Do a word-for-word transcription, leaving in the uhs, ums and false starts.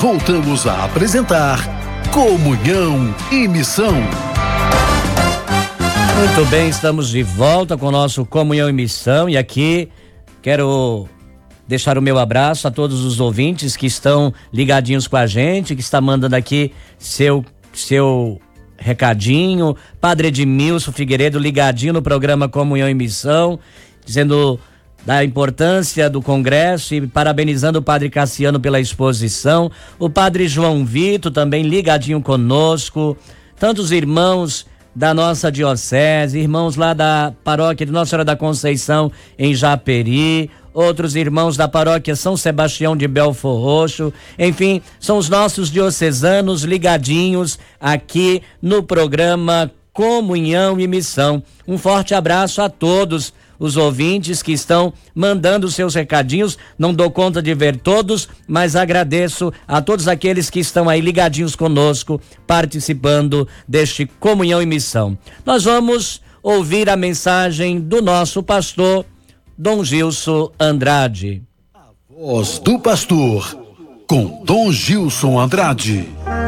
voltamos a apresentar Comunhão e Missão. Muito bem, estamos de volta com o nosso Comunhão e Missão, e aqui quero deixar o meu abraço a todos os ouvintes que estão ligadinhos com a gente, que está mandando aqui seu seu recadinho. Padre Edmilson Figueiredo ligadinho no programa Comunhão e Missão, dizendo da importância do congresso e parabenizando o Padre Cassiano pela exposição. O Padre João Vitor também ligadinho conosco. Tantos irmãos da nossa diocese, irmãos lá da paróquia de Nossa Senhora da Conceição em Japeri, outros irmãos da paróquia São Sebastião de Belfor Roxo, enfim, são os nossos diocesanos ligadinhos aqui no programa Comunhão e Missão. Um forte abraço a todos os ouvintes que estão mandando seus recadinhos. Não dou conta de ver todos, mas agradeço a todos aqueles que estão aí ligadinhos conosco, participando deste Comunhão e Missão. Nós vamos ouvir a mensagem do nosso pastor, Dom Gilson Andrade. A voz do pastor, com Dom Gilson Andrade.